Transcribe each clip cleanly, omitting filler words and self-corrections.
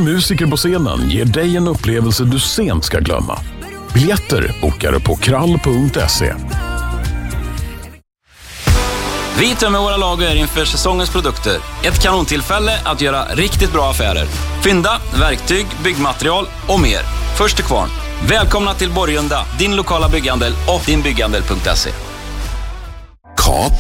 musiker på scenen ger dig en upplevelse du sent ska glömma. Biljetter bokar du på krall.se. Vi tömmer våra lager inför säsongens produkter. Ett kanontillfälle att göra riktigt bra affärer. Fynda, verktyg, byggmaterial och mer. Först till kvarn. Välkomna till Borgunda, din lokala bygghandel och dinbygghandel.se. Kap,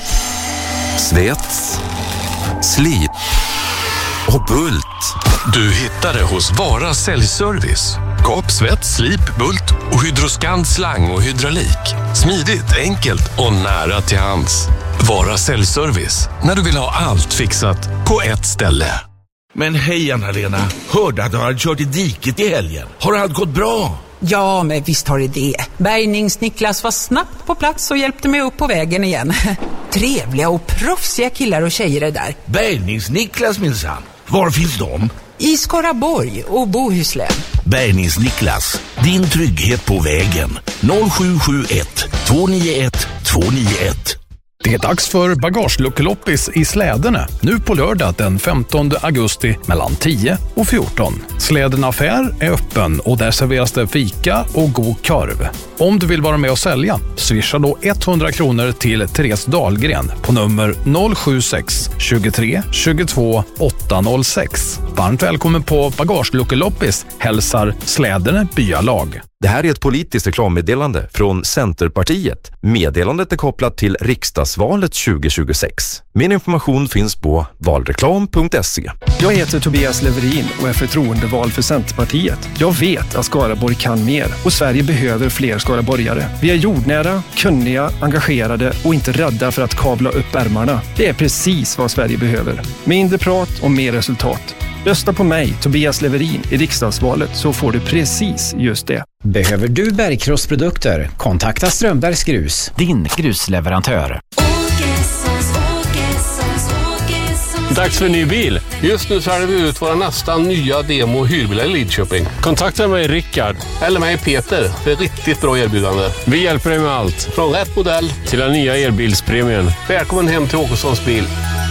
svets, slip och bult. Du hittar det hos Vara Säljservice. Kap, svets, slip, bult och Hydroscand slang och hydraulik. Smidigt, enkelt och nära till hands. Vara Säljservice, när du vill ha allt fixat på ett ställe. Men hej Anna-Lena, hörde att du hade kört i diket i helgen. Har allt gått bra? Ja, men visst har det. Bärgnings-Niklas var snabbt på plats och hjälpte mig upp på vägen igen. Trevliga och proffsiga killar och tjejer är där. Bärgnings-Niklas minsann. Var finns de? I Skaraborg och Bohuslän. Bärgnings-Niklas, din trygghet på vägen. 0771 291 291. Det är dags för bagageluckeloppis i Slädene, nu på lördag den 15 augusti mellan 10 och 14. Slädene affär är öppen och där serveras det fika och god korv. Om du vill vara med och sälja, swisha då 100 kronor till Therese Dahlgren på nummer 076 23 22 806. Varmt välkommen på bagageluckeloppis, hälsar Slädene byalag. Det här är ett politiskt reklammeddelande från Centerpartiet. Meddelandet är kopplat till riksdagsvalet 2026. Mer information finns på valreklam.se. Jag heter Tobias Leverin och är förtroendevald för Centerpartiet. Jag vet att Skaraborg kan mer och Sverige behöver fler skaraborgare. Vi är jordnära, kunniga, engagerade och inte rädda för att kavla upp ärmarna. Det är precis vad Sverige behöver. Mindre prat och mer resultat. Rösta på mig, Tobias Leverin, i riksdagsvalet så får du precis just det. Behöver du bergkrossprodukter? Kontakta Strömbergs Grus, din grusleverantör. Dags för en ny bil. Just nu säljer vi ut våra nästan nya demo- och hyrbilar i Lidköping. Kontakta mig Rickard eller mig Peter för ett riktigt bra erbjudande. Vi hjälper dig med allt. Från rätt modell till den nya elbilspremien. Välkommen hem till Åkessons bil.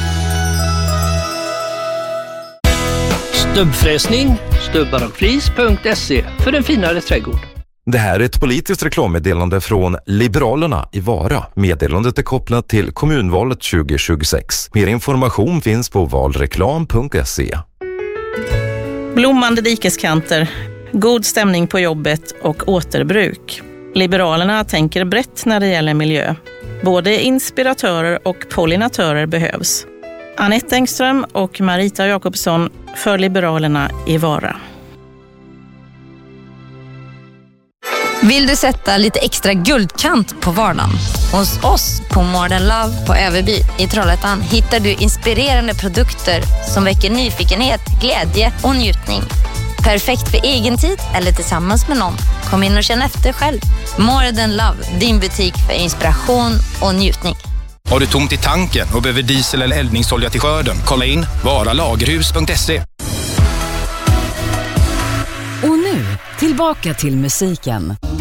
Stubbfräsning, stubbarockflis.se för en finare trädgård. Det här är ett politiskt reklammeddelande från Liberalerna i Vara. Meddelandet är kopplat till kommunvalet 2026. Mer information finns på valreklam.se. Blommande dikeskanter, god stämning på jobbet och återbruk. Liberalerna tänker brett när det gäller miljö. Både inspiratörer och pollinatörer behövs. Anette Engström och Marita Jakobsson för Liberalerna i Vara. Vill du sätta lite extra guldkant på vardagen? Hos oss på Modern Love på Överby i Trollhättan hittar du inspirerande produkter som väcker nyfikenhet, glädje och njutning. Perfekt för egen tid eller tillsammans med någon. Kom in och känn efter själv. Modern Love, din butik för inspiration och njutning. Har du tomt i tanken och behöver diesel eller eldningsolja till skörden? Kolla in varalagerhus.se. Och nu, tillbaka till musiken.